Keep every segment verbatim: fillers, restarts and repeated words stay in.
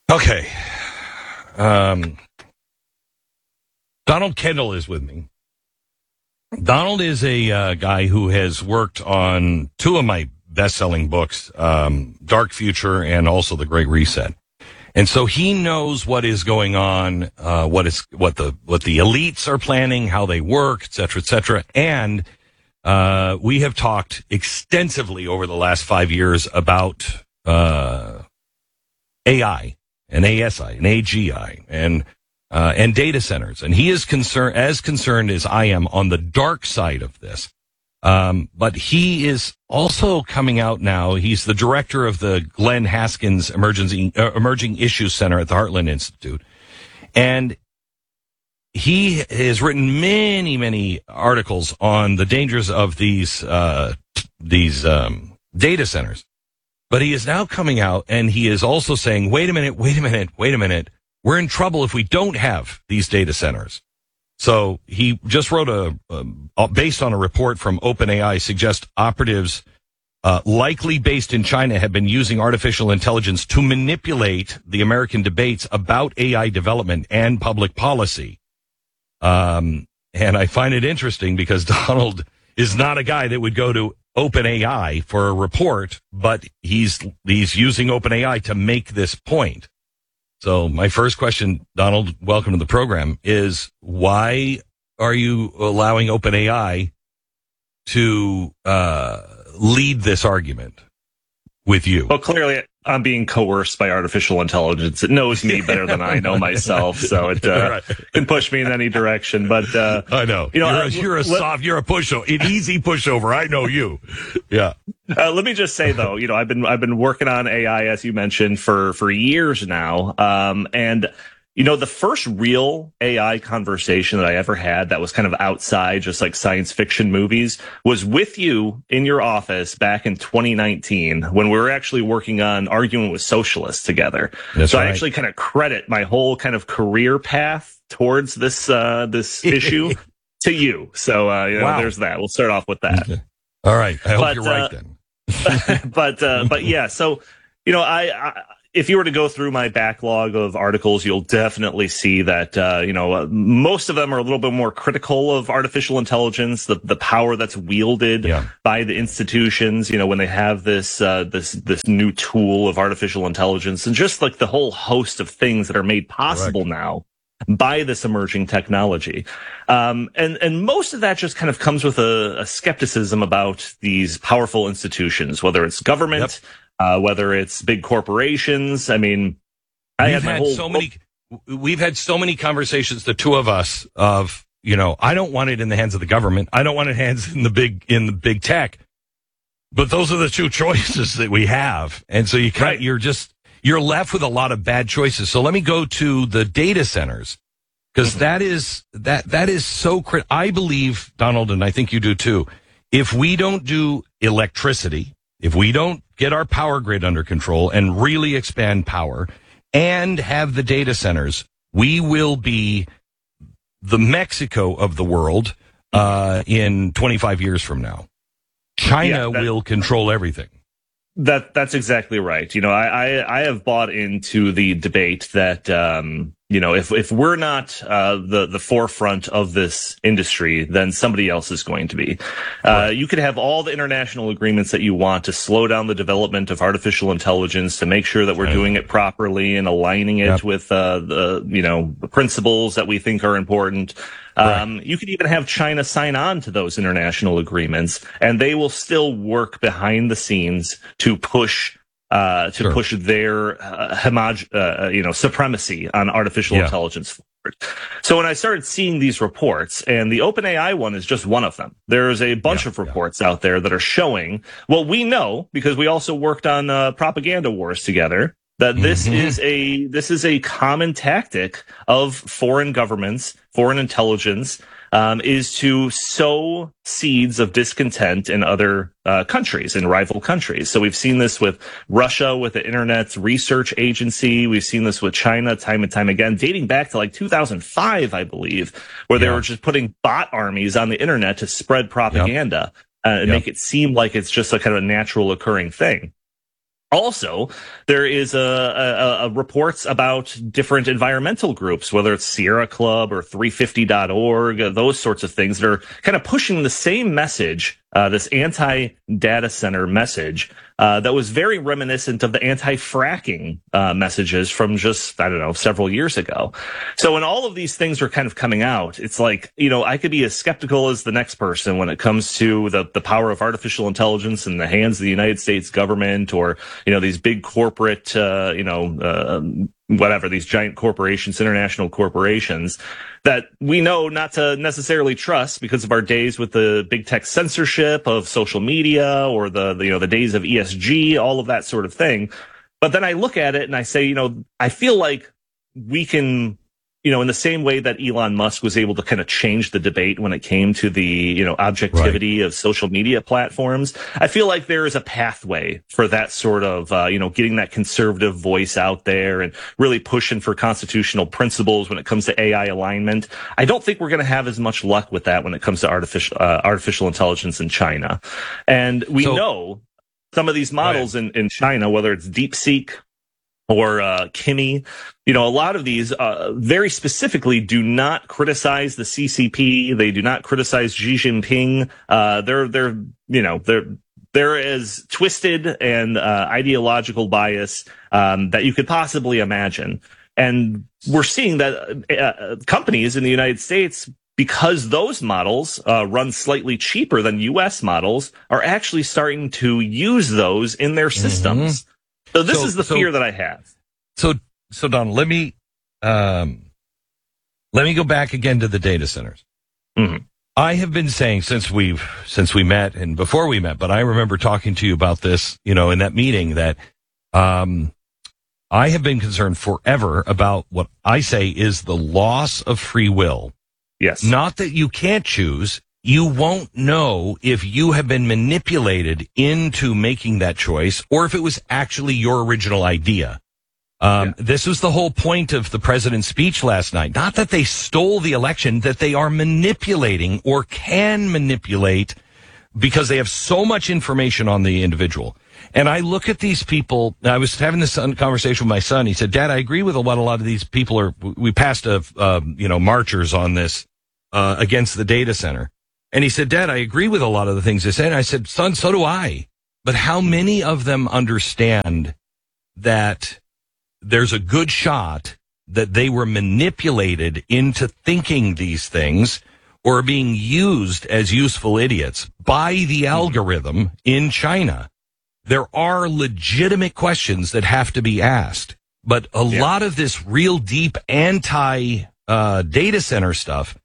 Okay. Um, Donald Kendall is with me. Donald is a uh, guy who has worked on two of my best-selling books, um, Dark Future and also The Great Reset. And so he knows what is going on, uh, what is what the what the elites are planning, how they work, et cetera, et cetera. And uh, we have talked extensively over the last five years about uh, A I and A S I and A G I and uh, and data centers. And he is concerned as concerned as I am on the dark side of this. Um, but he is also coming out now. He's the director of the Glenn Haskins Emergency, uh, Emerging Issues Center at the Heartland Institute. And he has written many, many articles on the dangers of these, uh, these, um, data centers. But he is now coming out and he is also saying, wait a minute, wait a minute, wait a minute. We're in trouble if we don't have these data centers. So he just wrote a, a based on a report from OpenAI, suggests operatives uh, likely based in China have been using artificial intelligence to manipulate the American debates about A I development and public policy. Um, and I find it interesting because Donald is not a guy that would go to OpenAI for a report, but he's he's using OpenAI to make this point. So my first question, Donald, welcome to the program, is why are you allowing OpenAI to uh, lead this argument with you? Well, clearly I'm being coerced by artificial intelligence. It knows me better than I know myself, so it uh, right. can push me in any direction. But uh, I know, you know, you're a, uh, you're a let, soft, you're a pushover, an easy pushover. I know you. Yeah. Uh, let me just say though, you know, I've been I've been working on A I, as you mentioned, for for years now, um, and you know, the first real A I conversation that I ever had that was kind of outside just like science fiction movies was with you in your office back in twenty nineteen when we were actually working on Arguing with Socialists together. That's so right. I actually kind of credit my whole kind of career path towards this uh, this issue to you. So uh, you know, wow. there's that. We'll start off with that. Okay. All right. I hope but, you're right uh, then. but uh, but yeah, so you know, I, I if you were to go through my backlog of articles, you'll definitely see that uh, you know uh, most of them are a little bit more critical of artificial intelligence, the the power that's wielded yeah. by the institutions. You know, when they have this uh, this this new tool of artificial intelligence, and just like the whole host of things that are made possible Correct. now by this emerging technology. Um, and, and most of that just kind of comes with a, a skepticism about these powerful institutions, whether it's government, yep. uh, whether it's big corporations. I mean, I we've had, my had whole so many, we've had so many conversations, the two of us, of, you know, I don't want it in the hands of the government. I don't want it hands in the big, in the big tech, but those are the two choices that we have. And so you kind Right. of, you're just, you're left with a lot of bad choices. So let me go to the data centers, because mm-hmm. that is that that is so critical. I believe, Donald, and I think you do too, if we don't do electricity, if we don't get our power grid under control and really expand power and have the data centers, we will be the Mexico of the world uh, in twenty-five years from now. China Yeah, that- will control everything. That that's exactly right. You know, I, I, I have bought into the debate that um, you know, if if we're not uh, the the forefront of this industry, then somebody else is going to be. Uh, right. You could have all the international agreements that you want to slow down the development of artificial intelligence, to make sure that we're doing it properly and aligning it yep. with uh, the you know the principles that we think are important. Um, right. You could even have China sign on to those international agreements, and they will still work behind the scenes to push, uh, to sure. push their, uh, homog- uh, you know, supremacy on artificial yeah. intelligence forward. So when I started seeing these reports, and the OpenAI one is just one of them, there's a bunch yeah, of reports yeah. out there that are showing, well, we know, because we also worked on, uh, propaganda wars together, that this mm-hmm. is a this is a common tactic of foreign governments, foreign intelligence, um, is to sow seeds of discontent in other uh, countries, in rival countries. So we've seen this with Russia, with the Internet Research Agency. We've seen this with China time and time again, dating back to like two thousand five, I believe, where they yeah. were just putting bot armies on the Internet to spread propaganda yep. uh, and yep. make it seem like it's just a kind of a natural occurring thing. Also, there is a, a, a reports about different environmental groups, whether it's Sierra Club or three fifty dot org, uh, those sorts of things that are kind of pushing the same message, uh, this anti-data center message, uh, that was very reminiscent of the anti-fracking uh, messages from just, I don't know, several years ago. So when all of these things are kind of coming out, it's like, you know, I could be as skeptical as the next person when it comes to the, the power of artificial intelligence in the hands of the United States government, or, you know, these big corporate, uh, you know, uh, whatever, these giant corporations, international corporations that we know not to necessarily trust because of our days with the big tech censorship of social media, or the, the, you know, the days of E S G, all of that sort of thing. But then I look at it and I say, you know, I feel like we can, you know, in the same way that Elon Musk was able to kind of change the debate when it came to the, you know, objectivity right. of social media platforms, I feel like there is a pathway for that sort of, uh, you know, getting that conservative voice out there and really pushing for constitutional principles when it comes to A I alignment. I don't think we're going to have as much luck with that when it comes to artificial, uh, artificial intelligence in China. And we so, know some of these models in, in China, whether it's DeepSeek or uh, Kimi, you know, a lot of these uh, very specifically do not criticize the C C P. They do not criticize Xi Jinping. Uh, they're they're you know they're they're as twisted and uh, ideological bias um, that you could possibly imagine. And we're seeing that uh, companies in the United States, because those models uh, run slightly cheaper than U S models, are actually starting to use those in their systems. Mm-hmm. So this so, is the so, fear that I have. So, so Don, let me, um, let me go back again to the data centers. Mm-hmm. I have been saying since we've, since we met and before we met, but I remember talking to you about this, you know, in that meeting that, um, I have been concerned forever about what I say is the loss of free will. Yes. Not that you can't choose. You won't know if you have been manipulated into making that choice or if it was actually your original idea. Um, yeah. This was the whole point of the president's speech last night. Not that they stole the election, that they are manipulating or can manipulate because they have so much information on the individual. And I look at these people. I was having this conversation with my son. He said, Dad, I agree with what a lot of these people are. We passed a, uh, you know, marchers on this, uh, against the data center. And he said, Dad, I agree with a lot of the things they said. And I said, son, so do I. But how many of them understand that there's a good shot that they were manipulated into thinking these things or being used as useful idiots by the algorithm in China? There are legitimate questions that have to be asked. But a yeah. lot of this real deep anti uh, data center stuff,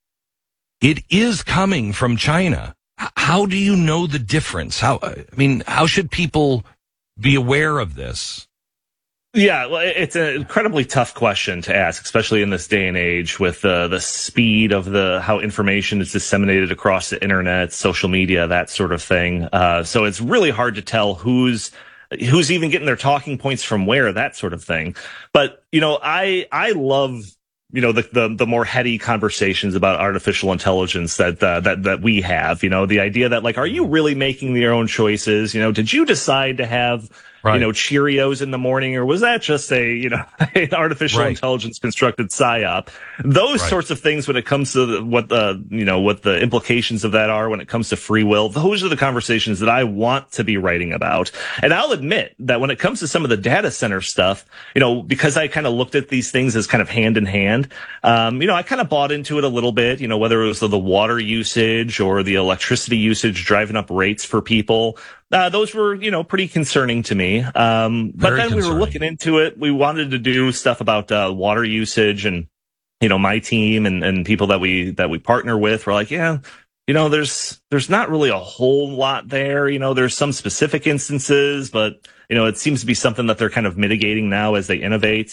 it is coming from China. How do you know the difference? How, I mean, how should people be aware of this? Yeah, well, it's an incredibly tough question to ask, especially in this day and age with uh, the speed of the how information is disseminated across the internet, social media, that sort of thing. Uh, so it's really hard to tell who's who's even getting their talking points from where, that sort of thing. But you know, I I love. You know, the, the, the more heady conversations about artificial intelligence that, uh, that, that we have, you know, the idea that like, are you really making your own choices? You know, did you decide to have, right. you know, Cheerios in the morning, or was that just a, you know, an artificial right. intelligence constructed psyop? Those right. sorts of things when it comes to the, what the, you know, what the implications of that are when it comes to free will. Those are the conversations that I want to be writing about. And I'll admit that when it comes to some of the data center stuff, you know, because I kind of looked at these things as kind of hand in hand, Um, you know, I kind of bought into it a little bit, you know, whether it was the, the water usage or the electricity usage driving up rates for people. Uh, those were, you know, pretty concerning to me. Um, but Very then concerning. We were looking into it. We wanted to do stuff about, uh, water usage, and, you know, my team and, and people that we, that we partner with were like, yeah, you know, there's, there's not really a whole lot there. You know, there's some specific instances, but, you know, it seems to be something that they're kind of mitigating now as they innovate.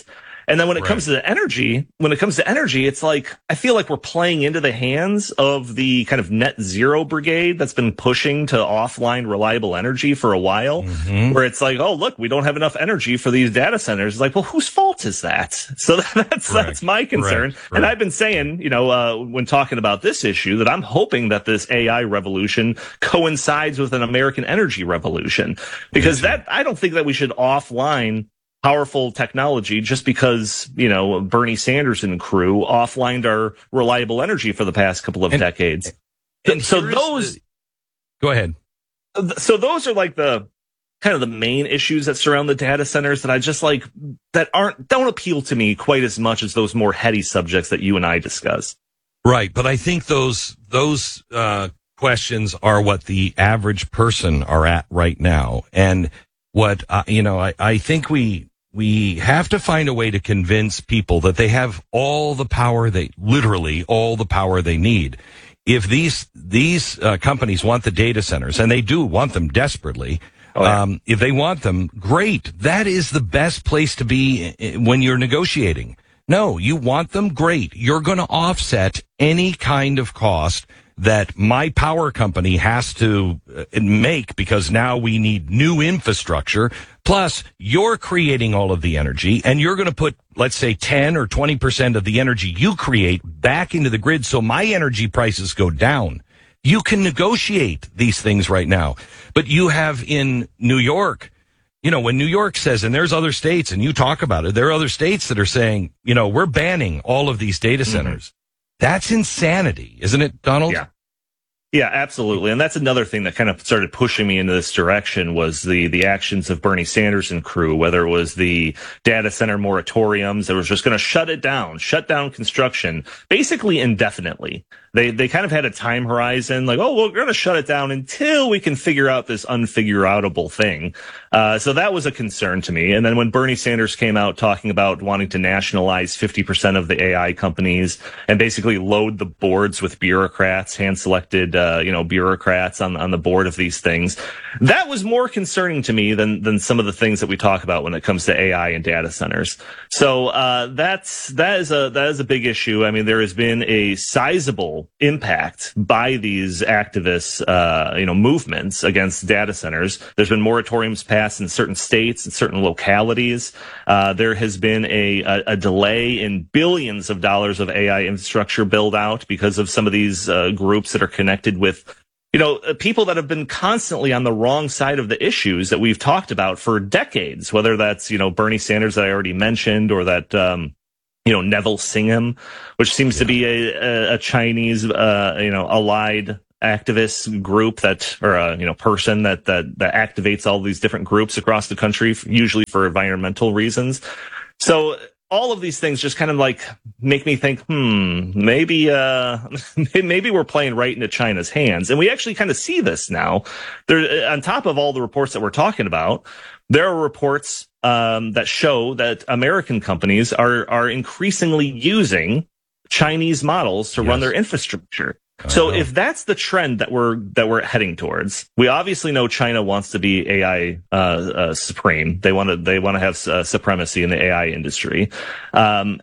And then when it Right. comes to energy, when it comes to energy, it's like, I feel like we're playing into the hands of the kind of net zero brigade that's been pushing to offline reliable energy for a while, Mhm. where it's like, oh, look, we don't have enough energy for these data centers. It's like, well, whose fault is that? So that's, Correct. that's my concern. Correct. And Correct. I've been saying, you know, uh, when talking about this issue, that I'm hoping that this A I revolution coincides with an American energy revolution, because that, I don't think that we should offline powerful technology just because, you know, Bernie Sanders and crew offlined our reliable energy for the past couple of And- decades. And so here's those, the- Go ahead. so those are like the kind of the main issues that surround the data centers that I just like, that aren't, don't appeal to me quite as much as those more heady subjects that you and I discuss. Right, but I think those those uh, questions are what the average person are at right now, and what uh, you know. I, I think we we have to find a way to convince people that they have all the power they literally all the power they need. If these these uh, companies want the data centers, and they do want them desperately. Oh, yeah. um, if they want them, great. That is the best place to be when you're negotiating. No, you want them? Great. You're going to offset any kind of cost that my power company has to uh, make, because now we need new infrastructure. Plus, you're creating all of the energy, and you're going to put, let's say, ten or twenty percent of the energy you create back into the grid, so my energy prices go down. You can negotiate these things right now. But you have in New York, you know, when New York says, and there's other states, and you talk about it, there are other states that are saying, you know, we're banning all of these data centers. Mm-hmm. That's insanity, isn't it, Donald? Yeah. Yeah, absolutely. And that's another thing that kind of started pushing me into this direction was the, the actions of Bernie Sanders and crew, whether it was the data center moratoriums that was just going to shut it down, shut down construction, basically indefinitely. They, they kind of had a time horizon, like, oh, well, we're going to shut it down until we can figure out this unfigure-outable thing. Uh, so that was a concern to me. And then when Bernie Sanders came out talking about wanting to nationalize fifty percent of the A I companies and basically load the boards with bureaucrats, hand-selected, uh, you know, bureaucrats on, on the board of these things, that was more concerning to me than, than some of the things that we talk about when it comes to A I and data centers. So, uh, that's, that is a, that is a big issue. I mean, there has been a sizable impact by these activists, uh, you know, movements against data centers. There's been moratoriums passed in certain states and certain localities. Uh, there has been a, a, a delay in billions of dollars of A I infrastructure build out because of some of these uh, groups that are connected with, you know, people that have been constantly on the wrong side of the issues that we've talked about for decades, whether that's, you know, Bernie Sanders that I already mentioned, or that, um, you know, Neville Singham, which seems yeah. to be a, a Chinese, uh, you know, allied activist group that, or a, you know, person that, that, that activates all these different groups across the country, usually for environmental reasons. So all of these things just kind of like make me think, hmm, maybe, uh, maybe we're playing right into China's hands. And we actually kind of see this now. There, on top of all the reports that we're talking about, there are reports um, that show that American companies are are increasingly using Chinese models to yes. run their infrastructure. I so know. If that's the trend that we're that we're heading towards, we obviously know China wants to be A I uh, uh, supreme. They want to they want to have uh, supremacy in the A I industry. Um,